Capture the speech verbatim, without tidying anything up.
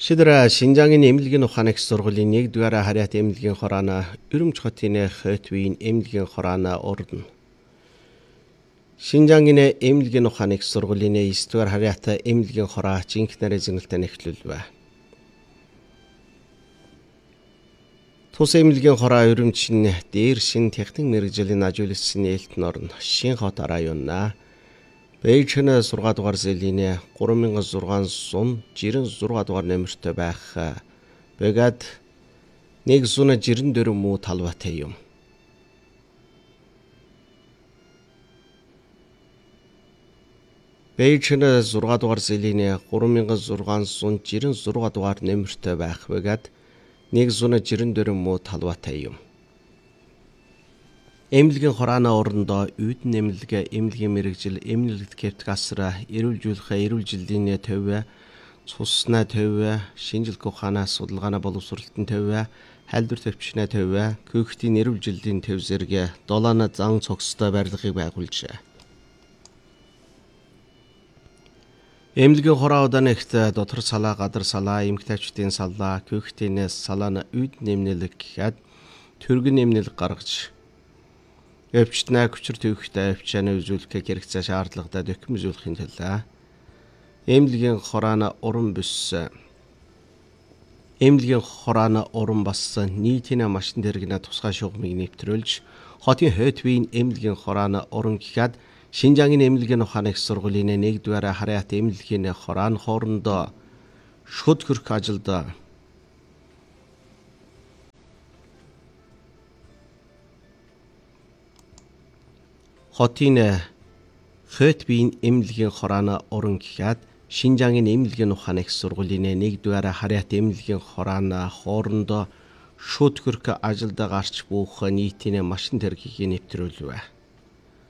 Шидра Шинжаангийн эмнэлгийн ухааны их сургуулийн нэгдүгээр харьяат эмнэлгийн хороона Өрөмж хотын Хэтвийн эмнэлгийн хороона орно. Шинжаангийн эмнэлгийн ухааны их сургуулийн эсдүгээр харьяат эмнэлгийн хороо жинхэнэ зэнгэлтэй нэхлүүлвэ. Тус эмнэлгийн хороо Өрөмжийн дээр шин техник мэргэжлийн ажуулсан нээлтэн орно. Шинхот районна Бэйжэн зургаан дугаар зэлийн гурван мянган зургаан зуун жирэн зургаан дугаар нөмөртэй байх бэгад нэг зуун жирэн дөрвөн муу талбайтай юм. Бэйжэн зургаан дугаар зэлийн гурван мянган зургаан зуун жирэн зургаан дугаар нөмөртэй байх бэгад нэг зуун жирэн дөрвөн муу талбайтай юм. Эмнэлгийн хороона орондоо үүдэн эмнэлэг, эмнэлгийн мэргэжил, эмнэлэгт кептгасра, эрүүлжүүлэх, эрүүл жилийн төв, цуснаа төв, шинжилгээ ухаанаас судалгаана боловсролтын төв, хайлдвар төвчнээ төв, көөхтийн эрүүл жилийн төв зэрэг долоон зан цогцтой барилгыг байгуулжээ. Эмнэлгийн хороо удаанэгт дотор салаа, гадар салаа, эмгтээчдийн салаа, көөхтийн салаа үүдэн эмнэлэг гэхэд төргөн эмнэлэг гаргаж өвчтнээ хүчир төвхтэй өвчнөө үзүүлэх хэрэгцээ шаардлагатай докюмент үзүүлэхийн төлөө эмнэлгийн хороона уран бүс эмнэлгийн хороона уран бас нийтийн машин дэргэнэ тусгай шугамыг нэвтрүүлж хотын Хэтвийн эмнэлгийн хороона уран гэхэд Шинжаангийн эмнэлгийн ухааны их сургуулийн нэгдүгээр харьяат эмнэлгийн хороон хоорондоо шуд хөрөх ажилд хотын Хэтвийн эмнэлгийн хороона уран гэхэд Шинжаангийн эмнэлгийн ухааны их сургуулийн нэгдүгээр харьяат эмнэлгийн хороона хоорондоо шууд хөрөх ажилд гарч бух нийтийн машин тэргийг нэвтрүүлвэ.